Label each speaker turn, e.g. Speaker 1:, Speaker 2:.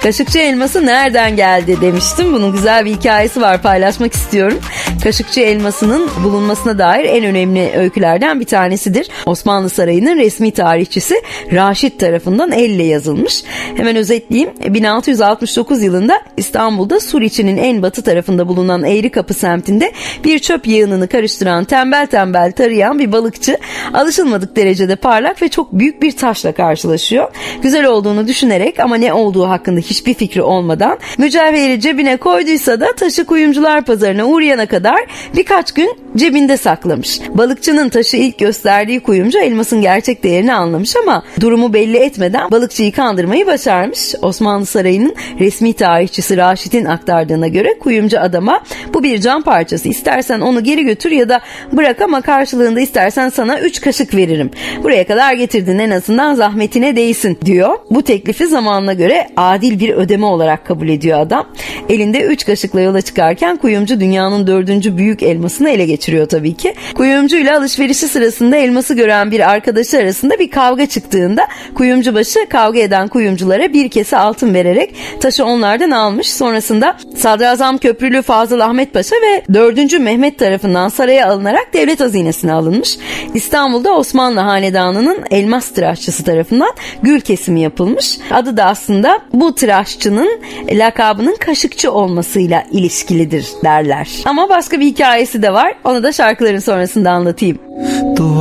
Speaker 1: Kaşıkçı elması nereden geldi demiştim. Bunun güzel bir hikayesi var, paylaşmak istiyorum. Kaşıkçı elmasının bulunmasına dair en önemli öykülerden bir tanesidir. Osmanlı Sarayı'nın resmi tarihçisi Raşit tarafından elle yazılmış. Hemen özetleyeyim. 1669 yılında İstanbul'da Suriçi'nin en batı tarafında bulunan Eğrikapı semtinde bir çöp yığınını karıştıran, tembel tembel tarayan bir balıkçı alışılmadık derecede parlak ve çok büyük bir taşla karşılaşıyor. Güzel olduğunu düşünerek ama ne olduğu hakkında hiçbir fikri olmadan mücevheri cebine koyduysa da taşı kuyumcular pazarına uğrayana kadar birkaç gün cebinde saklamış. Balıkçının taşı ilk gösterdiği kuyumcu elmasın gerçek değerini anlamış ama durumu belli etmeden balıkçıyı kandırmayı başarmış. Osmanlı Sarayı'nın resmi tarihçisi Raşit'in aktardığına göre kuyumcu adama bu bir cam parçası, istersen onu geri götür ya da bırak ama karşılığında istersen sana 3 kaşık veririm. Buraya kadar getirdin, en azından zahmetine değsin diyor. Bu teklifi zamanına göre adil bir ödeme olarak kabul ediyor adam. Elinde 3 kaşıkla yola çıkarken kuyumcu dünyanın 4. büyük elmasını ele geçiriyor tabii ki. Kuyumcuyla alışverişi sırasında elması gören bir arkadaşı arasında bir kavga çıktığında kuyumcubaşı kavga eden kuyumculara bir kese altın vererek taşı onlardan almış. Sonrasında Sadrazam Köprülü Fazıl Ahmet Paşa ve 4. Mehmet tarafından saraya alınarak devlet hazinesine alınmış. İstanbul'da Osmanlı Hanedanı'nın elmas tıraşçısı tarafından gül kesimi yapılmış. Adı da aslında bu tıraşçının lakabının kaşıkçı olmasıyla ilişkilidir derler. Ama başka bir hikayesi de var. Onu da şarkıların sonrasında anlatayım.